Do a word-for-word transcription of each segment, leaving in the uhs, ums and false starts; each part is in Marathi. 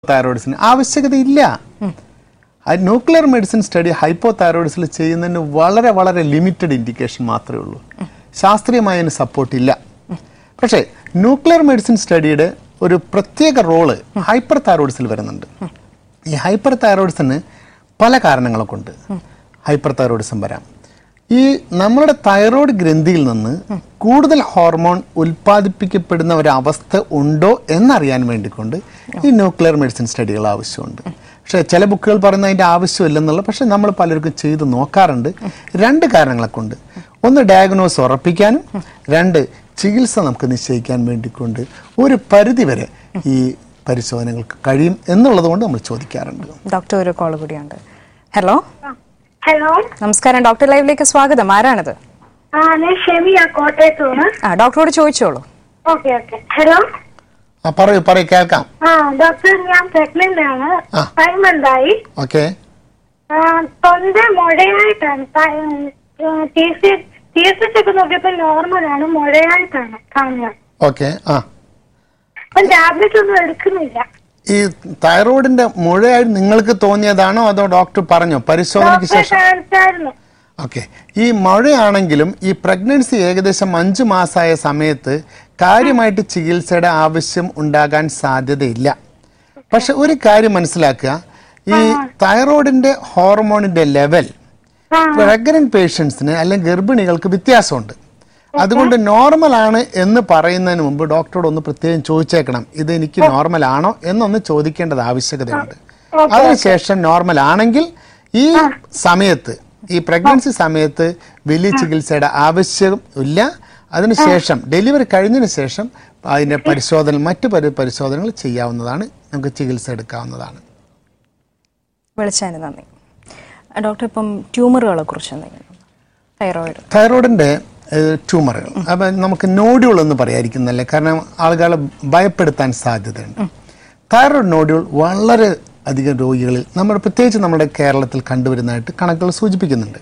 തൈറോയിഡ്സിന് ആവശ്യകതയില്ല. ന്യൂക്ലിയർ മെഡിസിൻ സ്റ്റഡി ഹൈപ്പോതൈറോയിഡ്സിൽ ചെയ്യുന്നതിന് വളരെ വളരെ ലിമിറ്റഡ് ഇൻഡിക്കേഷൻ മാത്രമേ ഉള്ളൂ. ശാസ്ത്രീയമായ അതിന് സപ്പോർട്ടില്ല. പക്ഷേ ന്യൂക്ലിയർ മെഡിസിൻ സ്റ്റഡിയുടെ ഒരു പ്രത്യേക റോള് ഹൈപ്പർ തൈറോയിഡ്സിൽ വരുന്നുണ്ട്. ഈ ഹൈപ്പർ തൈറോയിഡ്സിന് പല കാരണങ്ങളെ കൊണ്ട് ഹൈപ്പർ തൈറോയിഡിസം വരാം. ഈ നമ്മളുടെ തൈറോയ്ഡ് ഗ്രന്ഥിയിൽ നിന്ന് കൂടുതൽ ഹോർമോൺ ഉൽപ്പാദിപ്പിക്കപ്പെടുന്ന ഒരവസ്ഥ ഉണ്ടോ എന്നറിയാൻ വേണ്ടിക്കൊണ്ട് ഈ ന്യൂക്ലിയർ മെഡിസിൻ സ്റ്റഡികൾ ആവശ്യമുണ്ട്. പക്ഷേ ചില ബുക്കുകൾ പറയുന്ന അതിൻ്റെ ആവശ്യമില്ലെന്നുള്ള, പക്ഷേ നമ്മൾ പലർക്കും ചെയ്ത് നോക്കാറുണ്ട്. രണ്ട് കാരണങ്ങളെ കൊണ്ട്: ഒന്ന് ഡയഗ്നോസ് ഉറപ്പിക്കാനും, രണ്ട് ചികിത്സ നമുക്ക് നിശ്ചയിക്കാൻ വേണ്ടിക്കൊണ്ട് ഒരു പരിധിവരെ ഈ പരിശോധനകൾക്ക് കഴിയും എന്നുള്ളത് കൊണ്ട് നമ്മൾ ചോദിക്കാറുണ്ട്. ഡോക്ടർ ഒരു കോൾ കൂടിയുണ്ട്. ഹലോ ഹലോ, നമസ്കാരം. ഡോക്ടർ ലൈവിലേക്ക് സ്വാഗതം. ആരാണത്? ആ ഞാൻ ഷെമിയ കോട്ടയത്തുനിന്ന്. ആ ഡോക്ടറോട് ചോദിച്ചോളൂ. Okay okay. ഹലോ, ആ പറയൂ പറയൂ കേൾക്കാം. ആ ഡോക്ടർ, ഞാൻ പ്രഗ്നന്റ് ആണ്. ഫൈവ് മന്ത് ആയി. ഓക്കെ. തൊണ്ട മുഴയായിട്ടാണ്. ടി എസ് എച്ച് ഒക്കെ നോക്കിയപ്പോ നോർമലാണ്, മുഴയായിട്ടാണ് കാണുന്നത്. ഓക്കെ. ആ അപ്പം ടാബ്ലറ്റ് ഒന്നും എടുക്കുന്നില്ല. ഈ തൈറോയിഡിന്റെ മുഴയായി നിങ്ങൾക്ക് തോന്നിയതാണോ അതോ ഡോക്ടർ പറഞ്ഞോ പരിശോധനയ്ക്ക് ശേഷം? കാണിച്ചായിരുന്നു. ഓക്കെ. ഈ മഴയാണെങ്കിലും ഈ പ്രഗ്നൻസി ഏകദേശം അഞ്ചു മാസമായ സമയത്ത് കാര്യമായിട്ട് ചികിത്സയുടെ ആവശ്യം ഉണ്ടാകാൻ സാധ്യതയില്ല. പക്ഷെ ഒരു കാര്യം മനസ്സിലാക്കുക, ഈ തൈറോയിഡിന്റെ ഹോർമോണിന്റെ ലെവൽ പ്രഗ്നന്റ് പേഷ്യൻസിന് അല്ലെങ്കിൽ ഗർഭിണികൾക്ക് വ്യത്യാസമുണ്ട്. അതുകൊണ്ട് നോർമൽ ആണ് എന്ന് പറയുന്നതിന് മുമ്പ് ഡോക്ടറോട് ഒന്ന് പ്രത്യേകം ചോദിച്ചേക്കണം, ഇത് എനിക്ക് നോർമൽ ആണോ എന്നൊന്ന് ചോദിക്കേണ്ടത് ആവശ്യകതയുണ്ട്. അതിനുശേഷം നോർമൽ ആണെങ്കിൽ ഈ സമയത്ത്, ഈ പ്രഗ്നൻസി സമയത്ത് വലിയ ചികിത്സയുടെ ആവശ്യം ഇല്ല. അതിനുശേഷം ഡെലിവറി കഴിഞ്ഞതിന് ശേഷം അതിൻ്റെ പരിശോധന, മറ്റു പരിശോധനകൾ ചെയ്യാവുന്നതാണ്, നമുക്ക് ചികിത്സ എടുക്കാവുന്നതാണ്. വിളിച്ചതിന് നന്ദി. ഡോക്ടർ, ഇപ്പം ട്യൂമറുകളെ കുറിച്ച് എന്തെങ്കിലും? തൈറോയിഡ് തൈറോയിഡിൻ്റെ ട്യൂമറുകൾ അപ്പം നമുക്ക് നോഡ്യൂൾ എന്ന് പറയാതിരിക്കുന്നല്ലേ, കാരണം ആളുകളെ ഭയപ്പെടുത്താൻ സാധ്യതയുണ്ട്. തൈറോയിഡ് നോഡ്യൂൾ വളരെ അധികം രോഗികളിൽ നമ്മൾ, പ്രത്യേകിച്ച് നമ്മുടെ കേരളത്തിൽ കണ്ടുവരുന്നതായിട്ട് കണക്കുകൾ സൂചിപ്പിക്കുന്നുണ്ട്.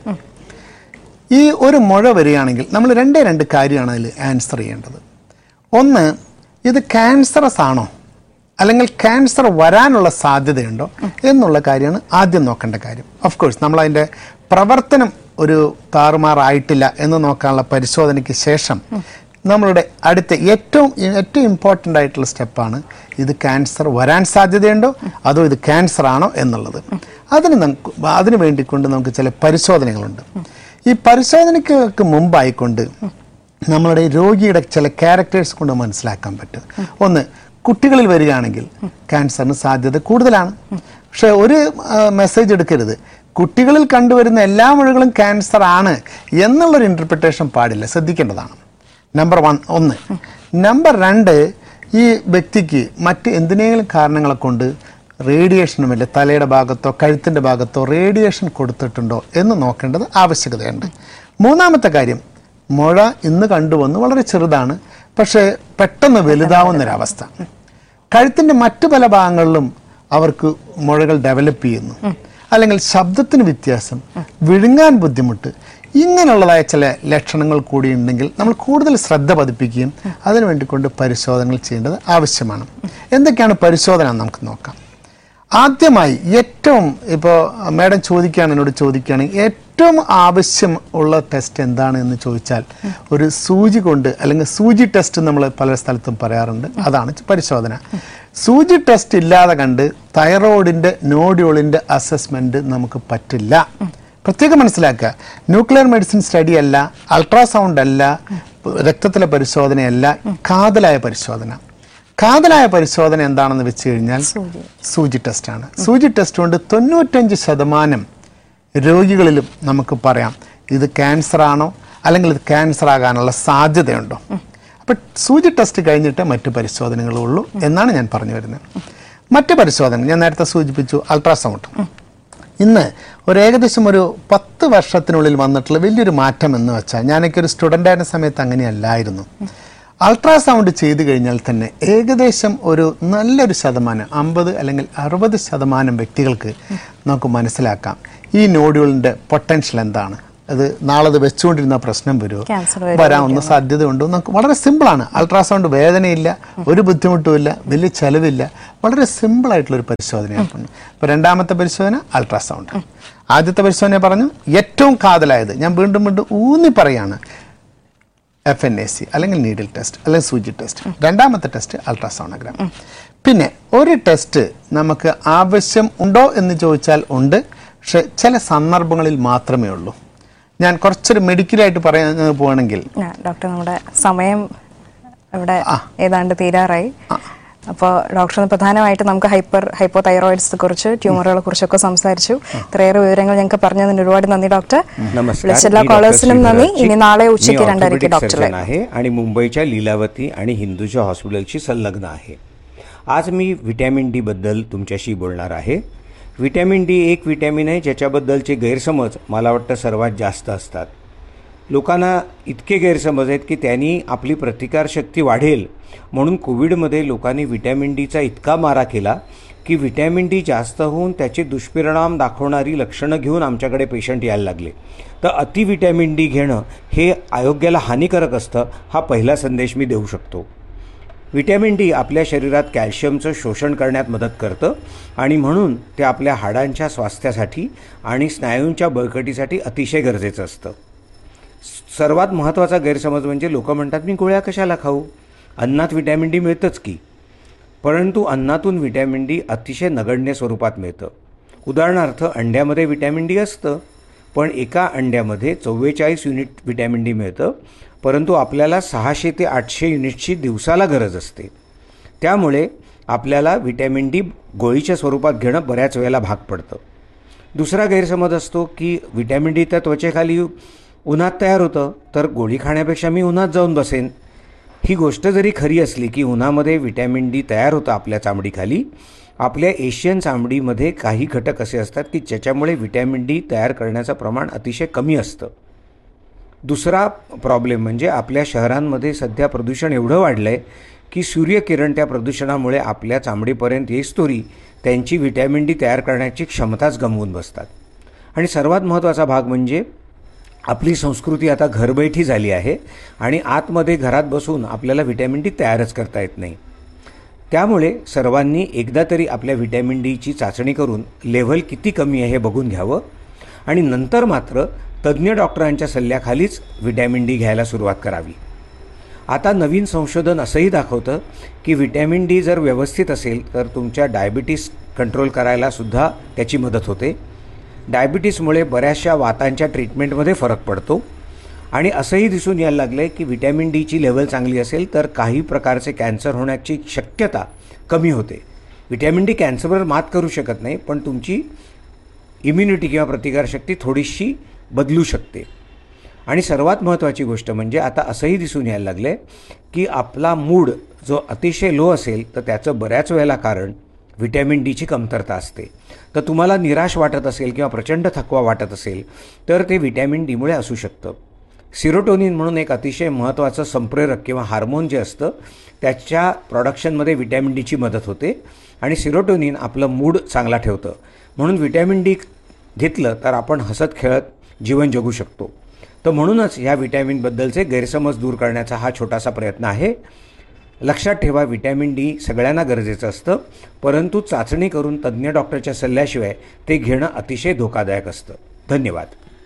ഈ ഒരു മുഴ വരികയാണെങ്കിൽ നമ്മൾ രണ്ടേ രണ്ട് കാര്യമാണ് അതിൽ ആൻസർ ചെയ്യേണ്ടത്. ഒന്ന്, ഇത് ക്യാൻസറസ് ആണോ അല്ലെങ്കിൽ ക്യാൻസർ വരാനുള്ള സാധ്യതയുണ്ടോ എന്നുള്ള കാര്യമാണ് ആദ്യം നോക്കേണ്ട കാര്യം. ഓഫ് കോഴ്സ് നമ്മൾ അതിൻ്റെ പ്രവർത്തനം ഒരു താറുമാറായിട്ടില്ല എന്ന് നോക്കാനുള്ള പരിശോധനയ്ക്ക് ശേഷം നമ്മളുടെ അടുത്ത ഏറ്റവും ഏറ്റവും ഇമ്പോർട്ടൻ്റ് ആയിട്ടുള്ള സ്റ്റെപ്പാണ് ഇത് ക്യാൻസർ വരാൻ സാധ്യതയുണ്ടോ അതോ ഇത് ക്യാൻസർ ആണോ എന്നുള്ളത്. അതിന് നമുക്ക് അതിന് വേണ്ടിക്കൊണ്ട് നമുക്ക് ചില പരിശോധനകളുണ്ട്. ഈ പരിശോധനയ്ക്ക് മുമ്പായിക്കൊണ്ട് നമ്മളുടെ രോഗിയുടെ ചില ക്യാരക്ടേഴ്സ് കൊണ്ട് മനസ്സിലാക്കാൻ പറ്റും. ഒന്ന്, കുട്ടികളിൽ വരികയാണെങ്കിൽ ക്യാൻസറിന് സാധ്യത കൂടുതലാണ്. പക്ഷെ ഒരു മെസ്സേജ് എടുക്കരുത്, കുട്ടികളിൽ കണ്ടുവരുന്ന എല്ലാ മുഴകളും ക്യാൻസർ ആണ് എന്നുള്ളൊരു ഇൻ്റർപ്രിട്ടേഷൻ പാടില്ല, ശ്രദ്ധിക്കേണ്ടതാണ്. നമ്പർ വൺ ഒന്ന്. നമ്പർ രണ്ട്, ഈ വ്യക്തിക്ക് മറ്റ് എന്തിനേലും കാരണങ്ങളെ കൊണ്ട് റേഡിയേഷനുമില്ല, തലയുടെ ഭാഗത്തോ കഴുത്തിൻ്റെ ഭാഗത്തോ റേഡിയേഷൻ കൊടുത്തിട്ടുണ്ടോ എന്ന് നോക്കേണ്ടത് ആവശ്യകതയുണ്ട്. മൂന്നാമത്തെ കാര്യം, മുഴ ഇന്ന് കണ്ടുവന്ന് വളരെ ചെറുതാണ്, പക്ഷേ പെട്ടെന്ന് വലുതാവുന്നൊരവസ്ഥ. കഴുത്തിൻ്റെ മറ്റു പല ഭാഗങ്ങളിലും അവർക്ക് മുഴകൾ ഡെവലപ്പ് ചെയ്യുന്നു, അല്ലെങ്കിൽ ശബ്ദത്തിന് വ്യത്യാസം, വിഴുങ്ങാൻ ബുദ്ധിമുട്ട്, ഇങ്ങനെയുള്ളതായ ചില ലക്ഷണങ്ങൾ കൂടി ഉണ്ടെങ്കിൽ നമ്മൾ കൂടുതൽ ശ്രദ്ധ പതിപ്പിക്കുകയും അതിനു വേണ്ടിക്കൊണ്ട് പരിശോധനകൾ ചെയ്യേണ്ടത് ആവശ്യമാണ്. എന്തൊക്കെയാണ് പരിശോധന നമുക്ക് നോക്കാം. ആദ്യമായി ഏറ്റവും, ഇപ്പോൾ മാഡം ചോദിക്കുകയാണ്, എന്നോട് ചോദിക്കുകയാണെങ്കിൽ ഏറ്റവും ആവശ്യം ഉള്ള ടെസ്റ്റ് എന്താണ് എന്ന് ചോദിച്ചാൽ ഒരു സൂചി കൊണ്ട്, അല്ലെങ്കിൽ സൂചി ടെസ്റ്റ് നമ്മൾ പല സ്ഥലത്തും പറയാറുണ്ട്, അതാണ് പരിശോധന. സൂചി ടെസ്റ്റ് ഇല്ലാതെ കണ്ട് തൈറോയിഡിൻ്റെ നോഡ്യൂളിൻ്റെ അസസ്മെൻറ്റ് നമുക്ക് പറ്റില്ല. പ്രത്യേകം മനസ്സിലാക്കുക, ന്യൂക്ലിയർ മെഡിസിൻ സ്റ്റഡി അല്ല, അൾട്രാസൗണ്ട് അല്ല, രക്തത്തിലെ പരിശോധനയല്ല, കാതലായ പരിശോധന. കാതലായ പരിശോധന എന്താണെന്ന് വെച്ച് കഴിഞ്ഞാൽ സൂചി ടെസ്റ്റാണ്. സൂചി ടെസ്റ്റ് കൊണ്ട് തൊണ്ണൂറ്റഞ്ച് ശതമാനം രോഗികളിലും നമുക്ക് പറയാം ഇത് ക്യാൻസർ ആണോ അല്ലെങ്കിൽ ഇത് ക്യാൻസർ ആകാനുള്ള സാധ്യതയുണ്ടോ. അപ്പം സൂചി ടെസ്റ്റ് കഴിഞ്ഞിട്ട് മറ്റു പരിശോധനകളുള്ളൂ എന്നാണ് ഞാൻ പറഞ്ഞു വരുന്നത്. മറ്റു പരിശോധന ഞാൻ നേരത്തെ സൂചിപ്പിച്ചു, അൾട്രാസൗണ്ട്. ഇന്ന് ഒരു ഏകദേശം ഒരു പത്ത് വർഷത്തിനുള്ളിൽ വന്നിട്ടുള്ള വലിയൊരു മാറ്റം എന്ന് വെച്ചാൽ, ഞാനൊക്കെ ഒരു സ്റ്റുഡൻ്റ് ആയിരുന്ന സമയത്ത് അങ്ങനെയല്ലായിരുന്നു. അൾട്രാസൗണ്ട് ചെയ്തു കഴിഞ്ഞാൽ തന്നെ ഏകദേശം ഒരു നല്ലൊരു ശതമാനം, അമ്പത് അല്ലെങ്കിൽ അറുപത് ശതമാനം വ്യക്തികൾക്ക് നമുക്ക് മനസ്സിലാക്കാം ഈ നോഡ്യൂളിൻ്റെ പൊട്ടൻഷ്യൽ എന്താണ്, അത് നാളെ അത് വെച്ചുകൊണ്ടിരുന്ന പ്രശ്നം വരുമോ, Cancer വരാവുന്ന സാധ്യതയുണ്ടോ എന്നൊക്കെ വളരെ സിമ്പിളാണ്. അൾട്രാസൗണ്ട് വേദനയില്ല, ഒരു ബുദ്ധിമുട്ടുമില്ല, വലിയ ചെലവില്ല, വളരെ സിമ്പിളായിട്ടുള്ളൊരു പരിശോധനയാണ്. ഇപ്പോൾ രണ്ടാമത്തെ പരിശോധന അൾട്രാസൗണ്ട്. ആദ്യത്തെ പരിശോധന പറഞ്ഞു ഏറ്റവും കാതലായത്, ഞാൻ വീണ്ടും വീണ്ടും ഊന്നി പറയാണ്, എഫ് എൻ എ സി അല്ലെങ്കിൽ നീഡിൽ ടെസ്റ്റ് അല്ലെങ്കിൽ സൂചി ടെസ്റ്റ്. രണ്ടാമത്തെ ടെസ്റ്റ് അൾട്രാസോണോഗ്രാം. പിന്നെ ഒരു ടെസ്റ്റ് നമുക്ക് ആവശ്യം ഉണ്ടോ എന്ന് ചോദിച്ചാൽ ഉണ്ട്, പക്ഷെ ചില സന്ദർഭങ്ങളിൽ മാത്രമേ ഉള്ളൂ. ഞാൻ കുറച്ചൊരു മെഡിക്കലായിട്ട് പറയാൻ പോവാണെങ്കിൽ, ഡോക്ടർ നമ്മുടെ സമയം ഇവിടെ ഏതാണ്ട് തീരാറായി. അപ്പോൾ ഡോക്ടർ പ്രധാനമായിട്ട് നമുക്ക് ഹൈപ്പർ ഹൈപ്പോ തൈറോയിഡ്സിനെ കുറിച്ച്, ട്യൂമറുകളെ കുറിച്ചൊക്കെ സംസാരിച്ചു. ഇത്രയേറെ വിവരങ്ങൾ ഞങ്ങൾക്ക് പറഞ്ഞതിന് ഒരുപാട് നന്ദി ഡോക്टर. विळेच्या कॉलर्सനും നന്ദി. इनी नाळे उच्चकी രണ്ടരയ്ക്ക് डॉक्टर आहे आणि मुंबईच्या लीलावती आणि हिंदूच्या हॉस्पिटलशी संलग्न आहे. आज मी व्हिटॅमिन डी बद्दल तुमच्याशी बोलणार आहे. व्हिटॅमिन डी एक व्हिटॅमिन आहे ज्याच्याबद्दलचे गैरसमज मला वाटतं सर्वात जास्त असतात. लोकांना इतके गैरसमज आहेत की त्यांनी आपली प्रतिकारशक्ती वाढेल म्हणून कोविडमध्ये लोकांनी व्हिटॅमिन डीचा इतका मारा केला की व्हिटॅमिन डी जास्त होऊन त्याचे दुष्परिणाम दाखवणारी लक्षणं घेऊन आमच्याकडे पेशंट यायला लागले. तर अति व्हिटॅमिन डी घेणं हे आरोग्याला हानिकारक असतं, हा पहिला संदेश मी देऊ शकतो. व्हिटॅमिन डी आपल्या शरीरात कॅल्शियमचं शोषण करण्यात मदत करतं आणि म्हणून ते आपल्या हाडांच्या स्वास्थ्यासाठी आणि स्नायूंच्या बळकटीसाठी अतिशय गरजेचं असतं. सर्वात महत्त्वाचा गैरसमज म्हणजे लोक म्हणतात मी गोळ्या कशाला खाऊ, अन्नात व्हिटॅमिन डी मिळतंच की. परंतु अन्नातून व्हिटॅमिन डी अतिशय नगण्य स्वरूपात मिळतं. उदाहरणार्थ अंड्यामध्ये व्हिटॅमिन डी असतं, पण एका अंड्यामध्ये चव्वेचाळीस युनिट व्हिटॅमिन डी मिळतं, परंतु आपल्याला सहाशे ते आठशे युनिटची दिवसाला गरज असते. त्यामुळे आपल्याला व्हिटॅमिन डी गोळीच्या स्वरूपात घेणं बऱ्याच वेळेला भाग पडतं. दुसरा गैरसमज असतो की व्हिटॅमिन डी त्या त्वचेखाली उन्हात तयार होतं, तर गोळी खाण्यापेक्षा मी उन्हात जाऊन बसेन. ही गोष्ट जरी खरी असली की उन्हामध्ये व्हिटॅमिन डी तयार होतं आपल्या चामडीखाली, आपल्या एशियन चामडीमध्ये काही घटक असे असतात की ज्याच्यामुळे व्हिटॅमिन डी तयार करण्याचं प्रमाण अतिशय कमी असतं. दुसरा प्रॉब्लेम म्हणजे आपल्या शहरांमध्ये सध्या प्रदूषण एवढं वाढलं आहे की सूर्यकिरण त्या प्रदूषणामुळे आपल्या चामडीपर्यंत येईस्तोरी त्यांची व्हिटॅमिन डी तयार करण्याची क्षमताच गमावून बसतात. आणि सर्वात महत्त्वाचा भाग म्हणजे आपली संस्कृती आता घरबैठी झाली आहे आणि आतमध्ये घरात बसून आपल्याला व्हिटॅमिन डी तयारच करता येत नाही. त्यामुळे सर्वांनी एकदा तरी आपल्या व्हिटॅमिन डीची चाचणी करून लेव्हल किती कमी आहे हे बघून घ्यावं आणि नंतर मात्र तज्ज्ञ डॉक्टरांच्या सल्ल्याखालीच व्हिटॅमिन डी घ्यायला सुरुवात करावी. आता नवीन संशोधन असंही दाखवतं की व्हिटॅमिन डी जर व्यवस्थित असेल तर तुमच्या डायबिटीस कंट्रोल करायला सुद्धा त्याची मदत होते. डायबिटीसमुळे बऱ्याचशा वातांच्या ट्रीटमेंटमध्ये फरक पडतो आणि असंही दिसून यायला लागलं आहे की व्हिटॅमिन डीची लेवल चांगली असेल तर काही प्रकारचे कॅन्सर होण्याची शक्यता कमी होते. व्हिटॅमिन डी कॅन्सरवर मात करू शकत नाही, पण तुमची इम्युनिटी किंवा प्रतिकारशक्ती थोडीशी बदलू शकते. आणि सर्वात महत्त्वाची गोष्ट म्हणजे आता असंही दिसून यायला लागलं आहे की आपला मूड जो अतिशय लो असेल तर त्याचं बऱ्याच वेळेला कारण व्हिटॅमिन डीची कमतरता असते. तर तुम्हाला निराश वाटत असेल किंवा प्रचंड थकवा वाटत असेल तर ते व्हिटॅमिन डीमुळे असू शकतं. सिरोटोनिन म्हणून एक अतिशय महत्त्वाचं संप्रेरक किंवा हार्मोन जे असतं त्याच्या प्रोडक्शनमध्ये व्हिटॅमिन डीची मदत होते आणि सिरोटोनिन आपलं मूड चांगला ठेवतं. म्हणून व्हिटॅमिन डी घेतलं तर आपण हसत खेळत जीवन जगू शकतो. तर म्हणूनच ह्या व्हिटॅमिनबद्दलचे गैरसमज दूर करण्याचा हा छोटासा प्रयत्न आहे. लक्षात ठेवा, व्हिटॅमिन डी सगळ्यांना गरजेचं असतं, परंतु चाचणी करून तज्ज्ञ डॉक्टरच्या सल्ल्याशिवाय ते घेणं अतिशय धोकादायक असतं. धन्यवाद.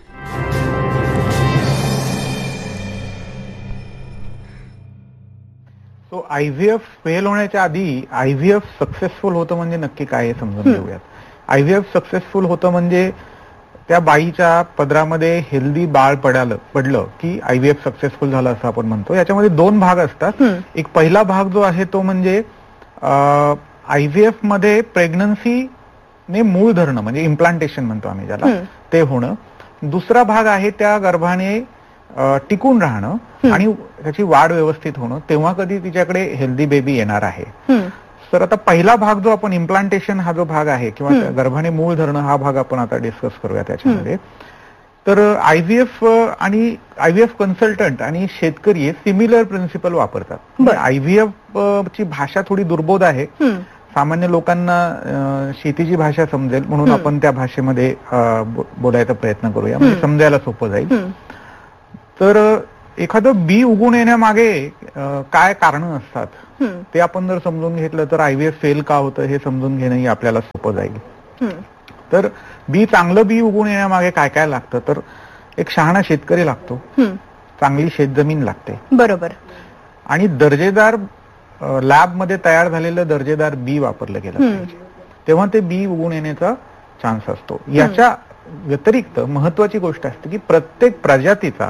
So I V F fail होण्याच्या आधी आय व्ही एफ सक्सेसफुल होतं म्हणजे नक्की काय हे समजून घेऊयात. आय व्ही एफ सक्सेसफुल होतं म्हणजे त्या बाईच्या पदरामध्ये हेल्दी बाळ पडालं पडलं की आय व्ही एफ सक्सेसफुल झालं असं आपण म्हणतो. याच्यामध्ये दोन भाग असतात. एक पहिला भाग जो आहे तो म्हणजे आय व्ही एफ मध्ये प्रेग्नन्सीने मूळ धरणं म्हणजे इम्प्लांटेशन म्हणतो आम्ही ज्याला, ते होणं. दुसरा भाग आहे त्या गर्भाने टिकून राहणं आणि त्याची वाढ व्यवस्थित होणं, तेव्हा कधी तिच्याकडे हेल्दी बेबी येणार आहे. तर आता पहिला भाग जो आपण इम्प्लांटेशन हा जो भाग आहे किंवा गर्भाने मूळ धरणं हा भाग आपण आता डिस्कस करूया त्याच्यामध्ये. तर आय व्ही एफ आणि आय व्ही एफ कन्सल्टंट आणि शेतकरी हे सिमिलर प्रिन्सिपल वापरतात. आय व्ही एफ ची भाषा थोडी दुर्बोध आहे. सामान्य लोकांना अं, शेतीची भाषा समजेल म्हणून आपण त्या भाषेमध्ये अं, बो- बोलायचा प्रयत्न करूया, म्हणजे समजायला सोपं जाईल. तर एखादं बी उगवून येण्यामागे अं, काय कारण असतात ते आपण जर समजून घेतलं तर आयव्हीएफ फेल का होतं हे समजून घेणंही आपल्याला सोपं जाईल. तर बी चांगलं बी उगवून येण्यामागे काय काय लागतं, तर एक शहाणा शेतकरी लागतो, चांगली शेतजमीन लागते, बरोबर. आणि दर्जेदार लॅबमध्ये तयार झालेलं दर्जेदार बी वापरलं गेलं पाहिजे, तेव्हा ते बी उगवून येण्याचा चान्स असतो. याच्या व्यतिरिक्त महत्वाची गोष्ट असते की प्रत्येक प्रजातीचा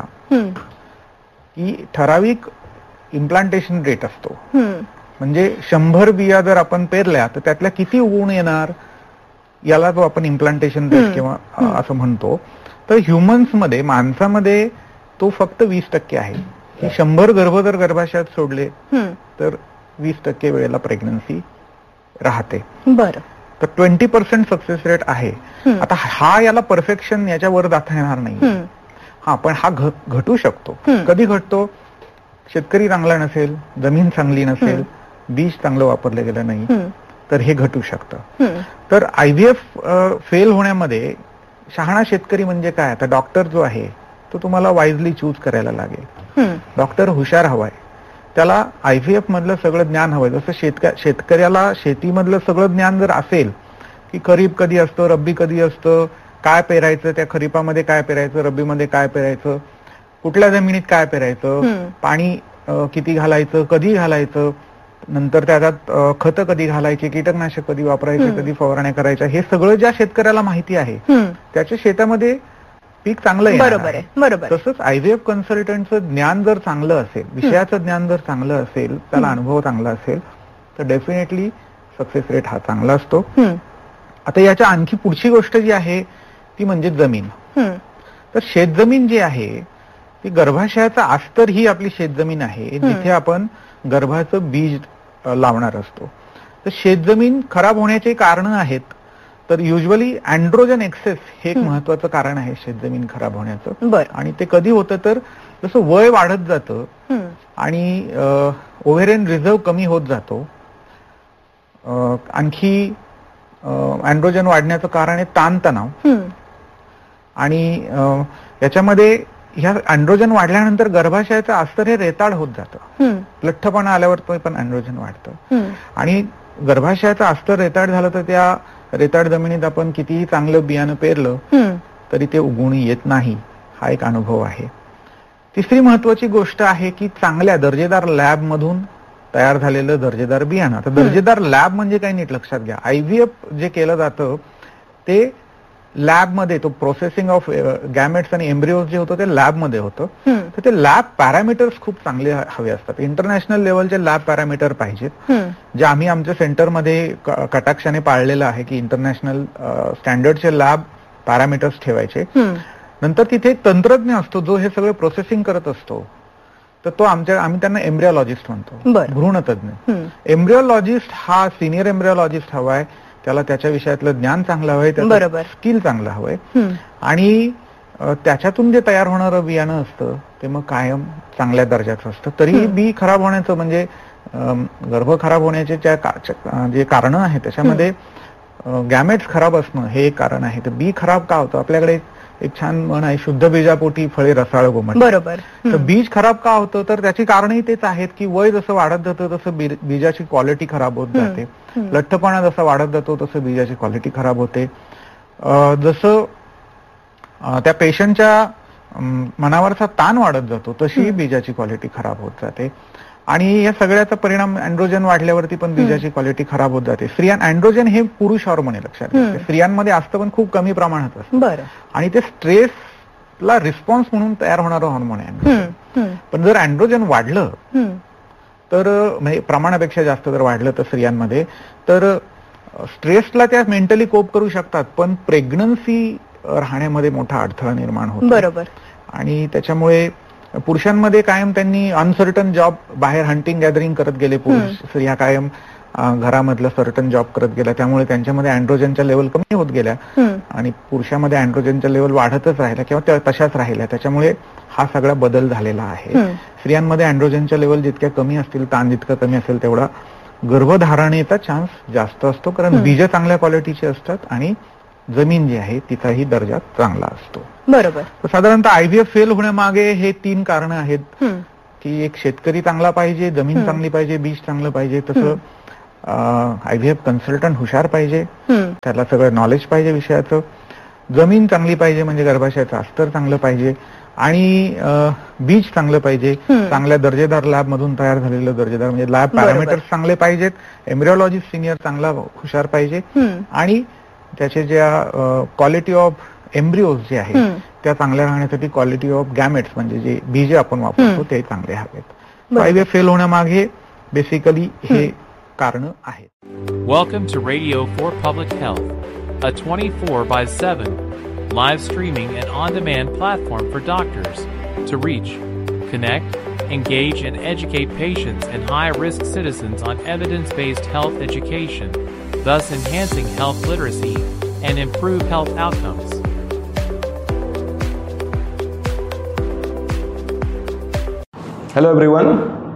की ठराविक इम्प्लांटेशन रेट असतो. म्हणजे शंभर बिया जर आपण पेरल्या तर त्यातल्या किती उगवून येणार याला जो आपण इम्प्लांटेशन रेट किंवा अ, असं म्हणतो. तर ह्युमन्समध्ये, माणसामध्ये तो फक्त वीस टक्के आहे. की शंभर गर्भ जर गर्भाशयात सोडले तर वीस टक्के वेळेला प्रेग्नन्सी राहते. बरं. तर ट्वेंटी पर्सेंट सक्सेस रेट आहे. आता हा याला परफेक्शन याच्यावर जाता येणार नाही. हा, पण हा घ- घटू शकतो. कधी घटतो? शेतकरी चांगला नसेल, जमीन चांगली नसेल, बीज चांगलं वापरलं गेलं नाही तर हे घटू शकतं. तर आयव्हीएफ फेल होण्यामध्ये शहाणा शेतकरी म्हणजे काय? आता डॉक्टर जो आहे तो तुम्हाला वाईजली चूज करायला लागेल. डॉक्टर हुशार हवाय, त्याला आयव्हीएफ मधलं सगळं ज्ञान हवंय. जसं शेतक शेतकऱ्याला शेतीमधलं सगळं ज्ञान जर असेल की खरीप कधी असतं, रब्बी कधी असतं, काय पेरायचं, त्या खरीपामध्ये काय पेरायचं, रब्बीमध्ये काय पेरायचं, कुठल्या जमिनीत काय पेरायचं, पाणी अं, किती घालायचं, कधी घालायचं, नंतर त्याच्यात अं, खतं कधी घालायची, कीटकनाशक कधी वापरायचे, कधी फवारण्या करायच्या, हे सगळं ज्या शेतकऱ्याला माहिती आहे त्याच्या शेतामध्ये पीक चांगलं येणार बरोबर आहे. आहे, बरोबर. तसंच आयव्हीएफ कन्सल्टंटचं ज्ञान जर चांगलं असेल, विषयाचं ज्ञान जर चांगलं असेल, त्याला अनुभव चांगला असेल तर डेफिनेटली सक्सेस रेट हा चांगला असतो. आता याच्या आणखी पुढची गोष्ट जी आहे ती म्हणजे जमीन. तर शेतजमीन जी आहे ती गर्भाशयाचा अस्तर ही आपली शेतजमीन आहे, जिथे आपण गर्भाचं बीज अ, लावणार असतो. तर शेतजमीन खराब होण्याचे कारण आहेत. तर युजली अँड्रोजन एक्सेस हे एक महत्वाचं कारण आहे शेतजमीन खराब होण्याचं. बरं. आणि ते कधी होतं तर जसं वय वाढत जातं आणि ओव्हेरियन रिझर्व कमी होत जातो. अ, आणखी अँड्रोजन वाढण्याचं कारण आहे ताणतणाव. आणि अ, याच्यामध्ये ह्या अँड्रोजन वाढल्यानंतर गर्भाशयाचं अस्तर हे रेताड होत जातं. लठ्ठपणा आल्यावर तो पण अँड्रोजन वाढतं. आणि गर्भाशयाचं अस्तर रेताड झालं तर त्या रेताड जमिनीत आपण कितीही चांगलं बियाणं पेरलं तरी ते उगवून येत नाही. हा एक अनुभव आहे. तिसरी महत्वाची गोष्ट आहे की चांगल्या दर्जेदार लॅब मधून तयार झालेलं दर्जेदार बियाणं. आता दर्जेदार लॅब म्हणजे काही नीट लक्षात घ्या. आयव्हीएफ जे केलं जातं ते लॅबमध्ये, तो प्रोसेसिंग ऑफ गॅमेट्स आणि एम्ब्रिओज जे होतं ते लॅबमध्ये होतं. तर ते लॅब पॅरामीटर्स खूप चांगले हवे असतात. इंटरनॅशनल लेवलचे लॅब पॅरामीटर पाहिजेत, जे आम्ही आमच्या सेंटरमध्ये कटाक्षाने पाळलेलं आहे की इंटरनॅशनल स्टँडर्डचे लॅब पॅरामीटर्स ठेवायचे. नंतर तिथे एक तंत्रज्ञ असतो जो हे सगळं प्रोसेसिंग करत असतो. तर तो आमच्या आम्ही त्यांना एम्ब्रिओलॉजिस्ट म्हणतो, भ्रूणतज्ञ. एम्ब्रिओलॉजिस्ट हा सिनियर एम्ब्रिओलॉजिस्ट हवाय, त्याला त्याच्या विषयातलं ज्ञान चांगलं हवंय, त्याचं स्किल चांगलं हवंय. आणि त्याच्यातून जे तयार होणारं बियाणं असतं ते मग कायम चांगल्या दर्जाचं असतं. तरीही बी खराब होण्याचं म्हणजे गर्भ खराब होण्याचे ज्या जे कारण आहे त्याच्यामध्ये गॅमेट्स खराब असणं हे एक कारण आहे. तर बी खराब का होतं? आपल्याकडे एक छान म्हण आहे, शुद्ध बीजापोटी फळे रसाळ गोमट. बरोबर. तर बीज खराब का होतं? तर त्याची कारणही तेच आहेत की वय जसं वाढत जातं तसं बीजाची क्वालिटी खराब होत जाते. लठ्ठपणा जसा वाढत जातो तसं बीजाची क्वालिटी खराब होते. जसं त्या पेशंटच्या मनावरचा ताण वाढत जातो तशी बीजाची क्वालिटी खराब होत जाते. आणि या सगळ्याचा परिणाम अँड्रोजन वाढल्यावरती पण बीजाची क्वालिटी खराब होत जाते. स्त्रियां अँड्रोजन हे पुरुष हॉर्मोन आहे, लक्षात घ्या. स्त्रियांमध्ये असतं पण खूप कमी प्रमाणात असतं. आणि ते स्ट्रेसला रिस्पॉन्स म्हणून तयार होणारं हॉर्मोन आहे. पण जर अँड्रोजन वाढलं तर म्हणजे प्रमाणापेक्षा जास्त जर वाढलं तर स्त्रियांमध्ये तर स्ट्रेसला त्या मेंटली कोप करू शकतात, पण प्रेग्नन्सी राहण्यामध्ये मोठा अडथळा निर्माण होतो. बरोबर. आणि त्याच्यामुळे पुरुषांमध्ये कायम त्यांनी अनसर्टन जॉब, बाहेर हंटिंग गॅदरिंग करत गेले पुरुष. स्त्रिया कायम घरामधलं सर्टन जॉब करत गेल्या, त्यामुळे त्यांच्यामध्ये अँड्रोजनच्या लेवल कमी होत गेल्या आणि पुरुषामध्ये अँड्रोजनच्या लेवल वाढतच राहिल्या किंवा तशाच राहिल्या. त्याच्यामुळे हा सगळा बदल झालेला आहे. स्त्रियांमध्ये अँड्रोजनच्या लेवल जितक्या कमी असतील, ताण जितकं कमी असेल तेवढा गर्भधारणेचा चान्स जास्त असतो, कारण बीज चांगल्या क्वालिटीचे असतात आणि जमीन जी आहे तिचाही दर्जा चांगला असतो. बरोबर. तर साधारणतः आयव्हीएफ फेल होण्यामागे हे तीन कारण आहेत की एक शेतकरी चांगला पाहिजे, जमीन चांगली पाहिजे, बीज चांगलं पाहिजे, तसं आयव्हीएफ कन्सल्टंट हुशार पाहिजे, त्याला सगळं नॉलेज पाहिजे विषयाचं, जमीन चांगली पाहिजे म्हणजे गर्भाशयाचं अस्तर चांगलं पाहिजे आणि बीज चांगलं पाहिजे, चांगल्या दर्जेदार लॅब मधून तयार झालेलं दर्जेदार म्हणजे लॅब पॅरामीटर्स चांगले पाहिजेत, एम्ब्रिओलॉजिस्ट सिनियर चांगला हुशार पाहिजे आणि त्याचे ज्या क्वालिटी ऑफ एम्ब्रिओज जे आहे त्या चांगल्या राहण्यासाठी क्वालिटी ऑफ गॅमेट्स म्हणजे जे बीज आपण वापरतो ते चांगले हवेत. आयव्हीएफ फेल होण्यामागे बेसिकली हे कारण आहेत. Welcome to Radio for Public Health, a twenty-four by seven live streaming and on-demand platform for doctors to reach, connect, engage, and educate patients and high-risk citizens on evidence-based health education, thus enhancing health literacy and improve health outcomes. Hello everyone,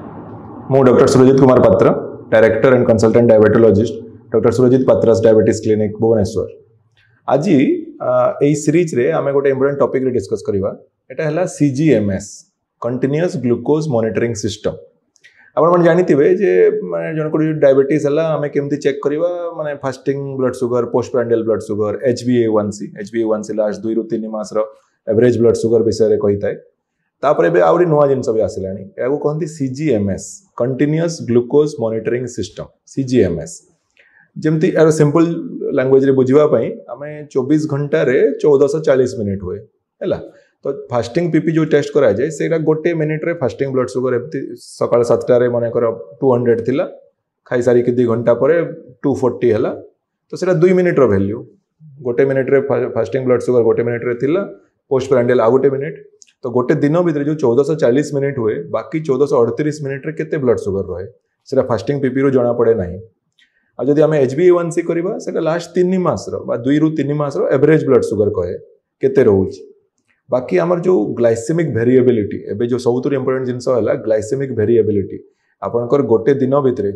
ମୁଁ doctor Surajit Kumar Patra, director end consultant diabetologist doctor Surjit पात्रास diabetes clinic Bhubaneswar. आज यही सीरीज रे आम गोटे इंपोर्टेंट टॉपिक रे डिस्कस करवा. एटा हला सीजीएमएस कंटिन्यूअस ग्लूकोज मॉनिटरिंग सिस्टम. आपण मन जानिथिबे जे माने जन को डायबिटीज हला आमे केमती चेक करवा Mane fasting blood sugar, post prandial blood sugar, HB ए वन सी एचबी ए वन सी लास्ट दुई रु तीन मास रो एवरेज ब्लड शुगर विषय रे कहिताय. तापरे बे आउरी नुवा जिनस भी आसिलानी याको कहंती सीजीएमएस कंटिन्यूअस ग्लूकोज मॉनिटरिंग सिस्टम सीजीएमएस. जेमती यार सिंपल लैंग्वेज रे बुझिबा पई आमे चौबीस घंटा रे चौदह सौ चालीस मिनिट हुए हैला. तो फास्टिंग पीपी जो टेस्ट करा जाए सेटा गोटे मिनिट रे फास्टिंग ब्लड शुगर एमती सकाळ सात रे माने कर दो सौ थिला, खाई सारी कि दो घंटा परे दो सौ चालीस हैला. तो सेटा दो मिनिट रो वैल्यू गोटे मिनिट रे फास्टिंग ब्लड शुगर गोटे मिनिट रे थिला, पोस्ट प्रांडियल आ गोटे मिनिट. तो गोटे दिन भितर जो चौदह सौ चालीस मिनिट हुए बाकी चौदह सौ अड़तीस मिनिट रे केते ब्लड शुगर रहे सेटा फास्टिंग पीपी रो जना पड़े नहीं. आ जदि आमे एचबी ए वन सी करबा सेटा लास्ट तीन मास रो बा दुई रु तीन मास रो एवरेज ब्लड शुगर कहे केते रहउची. बाकी हमर जो ग्लाइसेमिक वेरिएबिलिटी एबे जो सबुतु इंपोर्टेंट जिंस हला ग्लाइसेमिक वेरिएबिलिटी आपनकर गोटे दिन भितर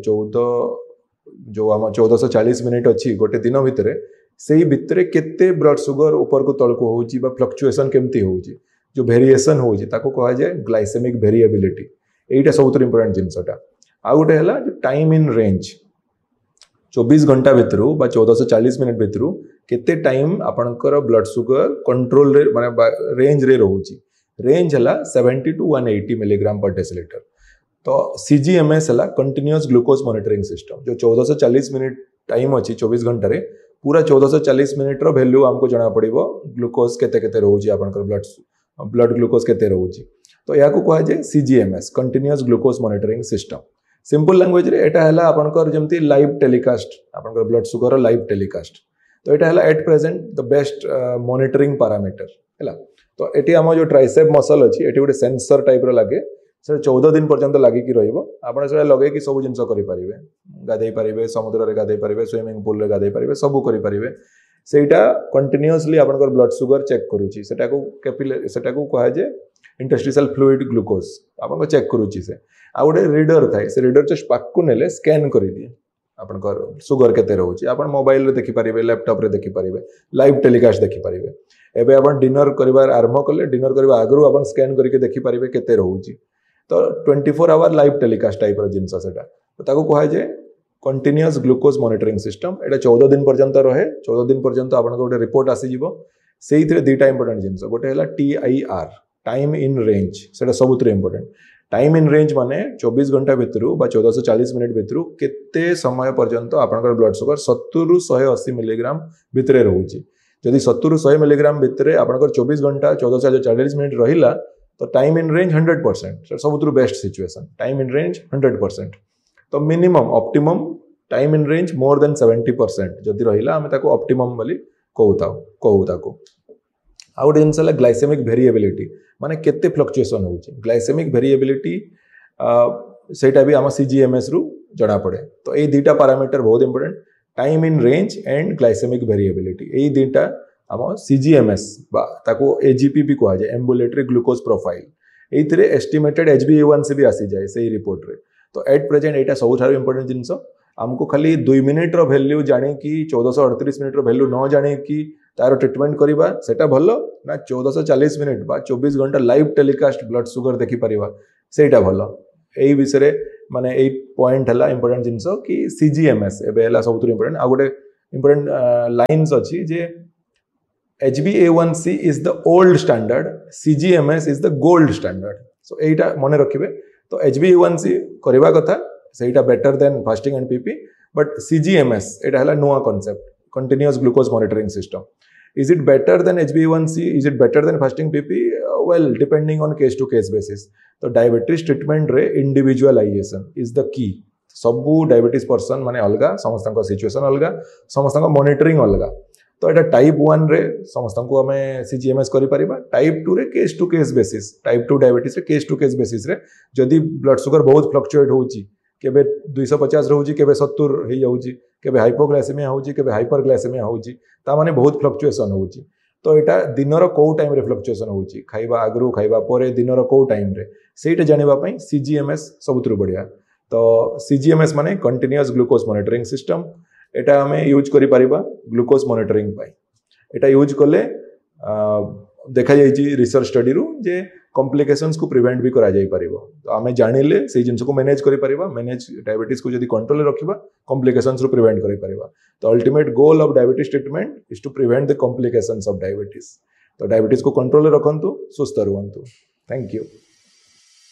चौदह जो हम चौदह सौ चालीस मिनिट अछि गोटे दिन भितर सेही भितर केते ब्लड शुगर ऊपर को तळ को होउची बा फ्लक्चुएशन केमती होउची जो वेरिएशन होउची ताको कहा जाए ग्लाइसेमिक वेरिएबिलिटी. एटा सबुतु इंपोर्टेंट जिनसटा. आ गोटे हला जो टाइम इन रेंज चौबीस घंटा भितर बा चौदह सौ चालीस मिनिट भितर केते टाइम आपनकर ब्लड शुगर कंट्रोल रे माने रेंज रे रहउची. रेंज हला सत्तर टू एक सौ अस्सी मिलीग्राम पर डेसिलीटर. तो सीजीएमएस हला कंटिन्यूअस ग्लूकोज मॉनिटरिंग सिस्टम जो चौदह सौ चालीस मिनिट टाइम अछि चौबीस घंटा रे पूरा चौदह सौ चालीस मिनिट रो वैल्यू हमको जाना पड़िबो ग्लूकोज केते केते रहउची आपनकर ब्लड ब्लड ग्लूकोज केते रहउची. तो या को कहा जाए सीजीएमएस continuous glucose monitoring system. Simple language रे एटा हला आपनकर जेमती लाइव टेलीकास्ट आपनकर ब्लड शुगर लाइव टेलीकास्ट. तो एटा हला at present the best monitoring parameter हैला. तो एटी हम जो ट्राइसेप मसल अछि एटी गोटे सेंसर टाइप रो लागे से चौदह दिन पर्यंत लागी कि रहइबो. आपण से लगे कि सब जिंस करि परिबे, गाधै परिबे, समुद्र रे गाधै परिबे, स्विमिंग पूल रे गाधै परिबे, सब करि परिबे. सेटा कंटिन्यूअसली आपनकर ब्लड शुगर चेक करूची. सेटा को कैपिलरी सेटा को कहा जे इंटरस्टिशियल फ्लूइड ग्लूकोज आपनको चेक करूची. से आ गोटे रीडर थाए से रीडर जस्ट पाक नेले स्कैन करि दिए आपनकर शुगर केते रहउची. आपण मोबाइल रे देखि परिबे, लैपटॉप रे देखि परिबे, लाइव टेलीकास्ट देखि परिबे. एबे आपण डिनर करिवार आरंभ कले डिनर करबा आगरु आपण स्कैन करके देखि परिबे केते रहउची. तो चौबीस आवर लाइव टेलीकास्ट टाइप रो जिंस सेटा. तो ताको कहा जे continuous glucose monitoring system. Etah चौदह दिन पर्यंत रहे. चौदह दिन पर्यंत आपन गोटे रिपोर्ट आसी जिवो. सेही थरे दुईटा इंपोर्टेंट जिंस गोटे हला टीआईआर टाइम इन रेंज सेटा सबुतरे important. Time in range Mane चौबीस घंटा भितर बा चौदह सौ चालीस मिनिट भितर केते समय पर्यंत आपनकर ब्लड शुगर सत्तर रु एक सौ अस्सी मिलीग्राम भितरे रहउची. जदि सत्तर रु सौ मिलीग्राम भितरे आपनकर चौबीस घंटा चौदह सौ चालीस मिनिट रहिला तो time in range hundred percent सबुतु best situation. Time in range hundred percent. तो minimum optimum time in range more than seventy percent जदि रहिला आमे ताको ऑप्टिमम बोली कहूताउ कहू ताको. आ गोटे जिनस ग्लाइसेमिक वेरिएबिलिटी माने केते फ्लक्चुएशन होउची. ग्लाइसेमिक वेरिएबिलिटी सेटा भी आम सीजीएमएस रु जना पड़े. तो ये दुईटा पैरामीटर बहुत important time in range end glycaemic variability. यही दुईटा आम सीजीएमएस ताको एजीपी भी कहा जाए ambulatory glucose profile. एइथिरे estimated HB ए वन सी भी आसी जाए सही रिपोर्ट रे. तो एट प्रेजेंट एटा सबुठारु इंपोर्टेंट जिनस आमको खाली दुई मिनिट रो वैल्यू जाने कि चौदह अड़तीस मिनिट रो वैल्यू न जाने कि तार ट्रिटमेंट करवा सेटा भल ना चौदह चालीस मिनिट बा चौबीस घंटा लाइव टेलीकास्ट ब्लड सुगर देखि परिबा सेटा भल एई विषय माने एई पॉइंट हला इंपोर्टेंट जिंस कि सीजीएमएस एबे हला सबथु इंपोर्टेंट आ गोटे इंपोर्टेंट लाइन्स अछि जे H b A one C is the old standard, C G M S is the gold standard. So Etah मने रखिबे तो H b A one C करबा कथा सेटा बेटर देन फास्टिंग एंड पीपी but C G M S Etah हला नुवा concept continuous glucose monitoring system. Is it better than H b A one C? Is it better than fasting P P? Uh, well, depending on case to case basis. तो diabetes treatment ray individualisation is the key. सबू डायबिटीज पर्सन माने अलगा समस्त सिचुएशन अलगा समस्त मॉनिटरिंग अलगा. तो एटा टाइप वन रे समस्त को हमें सीजीएमएस करि परिबा. Type two ray case to case basis type two diabetes ray case to case basis रे जदी ब्लड शुगर बहुत फ्लक्चुएट होउची केबे दो सौ पचास रहउची केबे सत्तर हे जाउची केबे हाइपोग्लाइसेमिया होउची केबे हाइपरग्लाइसेमिया होउची ता माने बहुत फ्लक्चुएशन होउची. तो एटा दिनर को टाइम रे फ्लक्चुएशन होउची खाइबा आगरु खाइबा परे दिनर को टाइम रे सेटा जानिबा पई सीजीएमएस सबुतरु बढ़िया. तो सीजीएमएस Mane continuous glucose monitoring system. Etah हमें यूज करि परिबा ग्लूकोज मॉनिटरिंग पाई. एटा यूज कले देखा जाइछि रिसर्च स्टडी रु जे कॉम्प्लिकेशंस को प्रिवेंट भी करा जाई परिबो. तो हमें जानिले से जिंस को मैनेज करि परिबा. मैनेज डायबिटीज को जदी कंट्रोल रे रखिबा कॉम्प्लिकेशंस रु प्रिवेंट करि परिबा. तो ultimate goal of diabetes treatment is to prevent the complications of diabetes. तो डायबिटीज को कंट्रोल रे रखंतु सुस्थ रहंतु. Thank you.